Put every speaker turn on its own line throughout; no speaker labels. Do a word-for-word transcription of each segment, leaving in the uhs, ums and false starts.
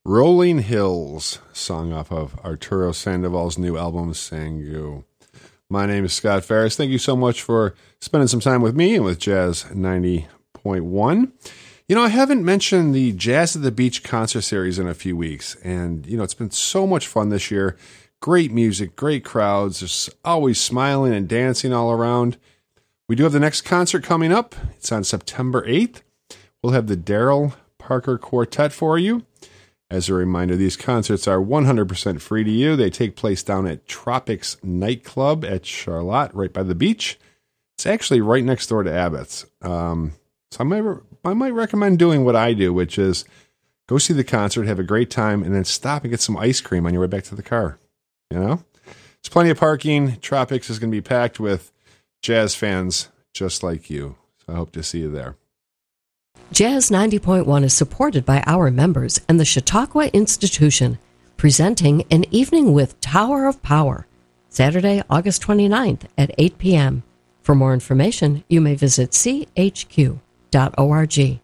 Rolling Hills, song off of Arturo Sandoval's new album, Sangu. My name is Scott Ferris. Thank you so much for spending some time with me and with Jazz ninety point one. You know, I haven't mentioned the Jazz at the Beach concert series in a few weeks, and, you know, it's been so much fun this year. Great music, great crowds, just always smiling and dancing all around. We do have the next concert coming up. It's on September eighth. We'll have the Daryl Parker Quartet for you. As a reminder, these concerts are one hundred percent free to you. They take place down at Tropics Nightclub at Charlotte, right by the beach. It's actually right next door to Abbott's. Um, so I might, I might recommend doing what I do, which is go see the concert, have a great time, and then stop and get some ice cream on your way back to the car. You know? There's plenty of parking. Tropics is going to be packed with jazz fans just like you. So I hope to see you there.
Jazz ninety point one is supported by our members and the Chautauqua Institution, presenting An Evening with Tower of Power, Saturday, August twenty-ninth at eight p.m. For more information, you may visit c h q dot org.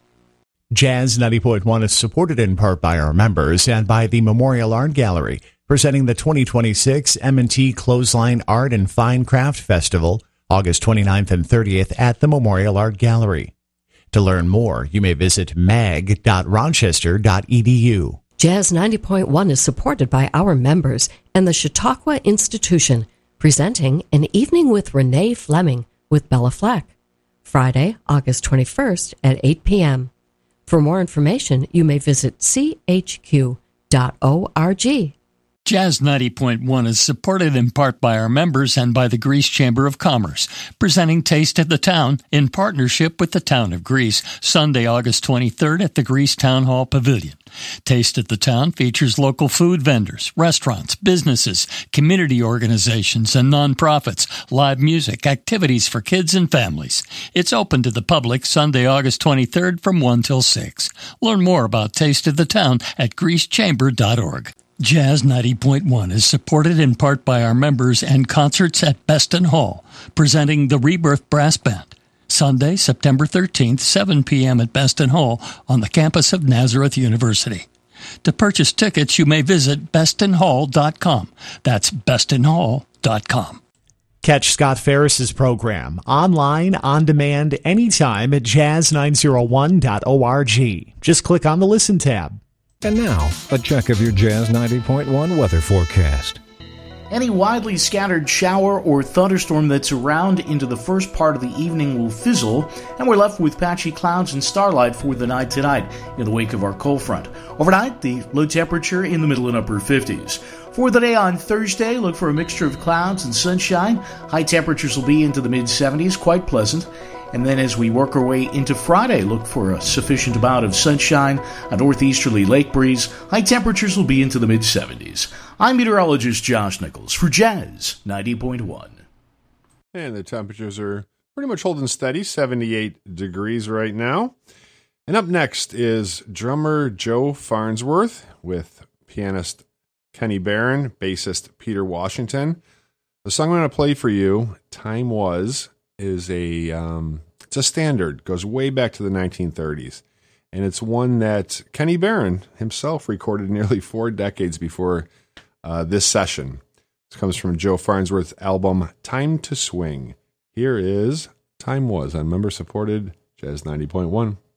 Jazz ninety point one is supported in part by our members and by the Memorial Art Gallery, presenting the twenty twenty-six M and T Clothesline Art and Fine Craft Festival, August twenty-ninth and thirtieth at the Memorial Art Gallery. To learn more, you may visit mag dot rochester dot e d u.
Jazz ninety point one is supported by our members and the Chautauqua Institution, presenting An Evening with Renee Fleming with Bella Fleck, Friday, August twenty-first at eight p.m. For more information, you may visit c h q dot org.
Jazz ninety point one is supported in part by our members and by the Greece Chamber of Commerce, presenting Taste of the Town in partnership with the Town of Greece, Sunday, August twenty-third at the Greece Town Hall Pavilion. Taste of the Town features local food vendors, restaurants, businesses, community organizations, and nonprofits, live music, activities for kids and families. It's open to the public Sunday, August twenty-third from one till six. Learn more about Taste of the Town at greece chamber dot org. Jazz ninety point one is supported in part by our members and concerts at Beston Hall, presenting the Rebirth Brass Band. Sunday, September thirteenth, seven p.m. at Beston Hall on the campus of Nazareth University. To purchase tickets, you may visit beston hall dot com. That's beston hall dot com.
Catch Scott Ferris's program online, on demand, anytime at jazz nine oh one dot org. Just click on the Listen tab.
And now, a check of your Jazz ninety point one weather forecast.
Any widely scattered shower or thunderstorm that's around into the first part of the evening will fizzle, and we're left with patchy clouds and starlight for the night tonight in the wake of our cold front. Overnight, the low temperature in the middle and upper fifties. For the day on Thursday, look for a mixture of clouds and sunshine. High temperatures will be into the mid-seventies, quite pleasant. And then as we work our way into Friday, look for a sufficient amount of sunshine, a northeasterly lake breeze. High temperatures will be into the mid-seventies. I'm meteorologist Josh Nichols for Jazz ninety point one.
And the temperatures are pretty much holding steady, seventy-eight degrees right now. And up next is drummer Joe Farnsworth with pianist Kenny Barron, bassist Peter Washington. The song I'm going to play for you, Time Was, is a um, it's a standard, goes way back to the nineteen thirties, and it's one that Kenny Barron himself recorded nearly four decades before uh, this session. This comes from Joe Farnsworth's album Time to Swing. Here is Time Was on member-supported Jazz ninety point one.